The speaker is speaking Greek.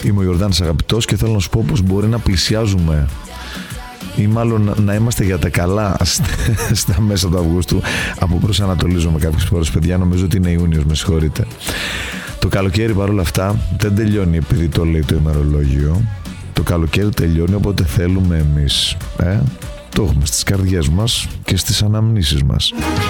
Είμαι ο Ιορδάνης Αγαπητός και θέλω να σου πω πως μπορεί να πλησιάζουμε ή μάλλον να είμαστε για τα καλά στα μέσα του Αυγούστου. Από προσανατολίζομαι κάποιες φορές, παιδιά, νομίζω ότι είναι Ιούνιος, με συγχωρείτε. Το καλοκαίρι παρόλα αυτά δεν τελειώνει επειδή το λέει το ημερολόγιο. Το καλοκαίρι τελειώνει όποτε θέλουμε εμείς. Το έχουμε στις καρδιές μας και στις αναμνήσεις μας.